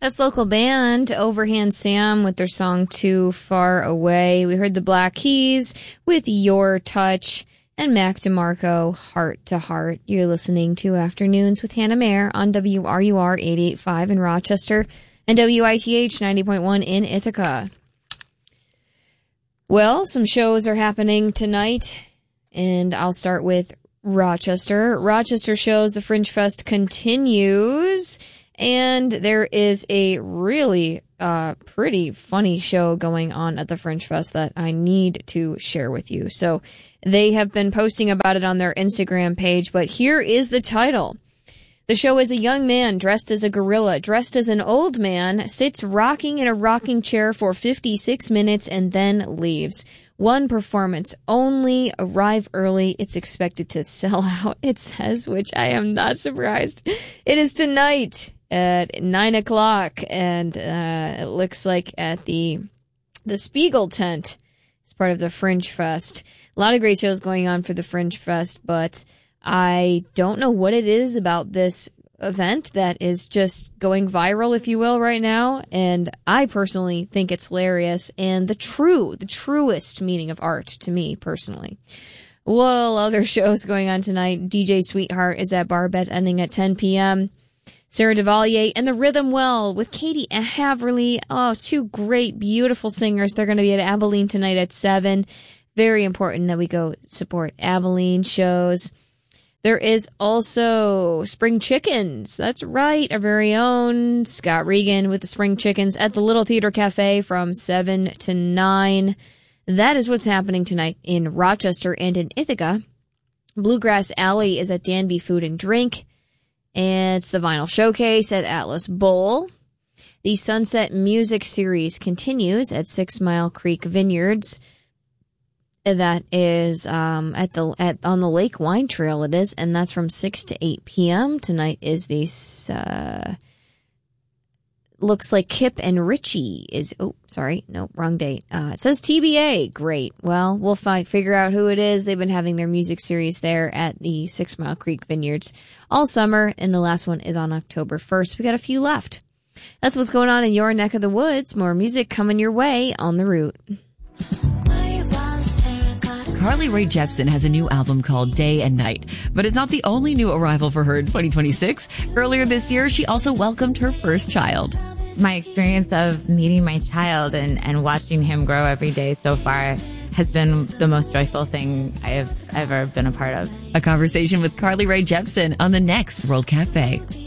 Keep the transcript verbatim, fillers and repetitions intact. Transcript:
That's local band Overhand Sam with their song Too Far Away. We heard the Black Keys with Your Touch and Mac DeMarco, Heart to Heart. You're listening to Afternoons with Hannah Mayer on W R U R eight eighty-five in Rochester and W I T H ninety point one in Ithaca. Well, some shows are happening tonight, and I'll start with Rochester. Rochester shows the Fringe Fest continues. And there is a really uh, pretty funny show going on at the Fringe Fest that I need to share with you. So they have been posting about it on their Instagram page, but here is the title. The show is a young man dressed as a gorilla, dressed as an old man, sits rocking in a rocking chair for fifty-six minutes and then leaves. One performance only, arrive early. It's expected to sell out, it says, which I am not surprised. It is tonight at nine o'clock, and uh, it looks like at the the Spiegel tent. It's part of the Fringe Fest. A lot of great shows going on for the Fringe Fest, but I don't know what it is about this event that is just going viral, if you will, right now. And I personally think it's hilarious and the true, the truest meaning of art to me personally. Well, other shows going on tonight. D J Sweetheart is at Barbette ending at ten p.m. Sarah Duvalier and the Rhythm Well with Katie Haverly. Oh, two great, beautiful singers. They're going to be at Abilene tonight at seven. Very important that we go support Abilene shows. There is also Spring Chickens. That's right. Our very own Scott Regan with the Spring Chickens at the Little Theater Cafe from seven to nine. That is what's happening tonight in Rochester and in Ithaca. Bluegrass Alley is at Danby Food and Drink. And it's the Vinyl Showcase at Atlas Bowl. The Sunset Music Series continues at Six Mile Creek Vineyards. That is um, at the at on the Lake Wine Trail. It is, and that's from six to eight p.m. Tonight is the uh, looks like Kip and Richie is. Oh, sorry, no, wrong date. Uh, it says T B A. Great. Well, we'll fi- figure out who it is. They've been having their music series there at the Six Mile Creek Vineyards all summer, and the last one is on October first. We got a few left. That's what's going on in your neck of the woods. More music coming your way on the route. Carly Rae Jepsen has a new album called Day and Night, but it's not the only new arrival for her in twenty twenty-six. Earlier this year, she also welcomed her first child. My experience of meeting my child and, and watching him grow every day so far has been the most joyful thing I have ever been a part of. A conversation with Carly Rae Jepsen on the next World Cafe.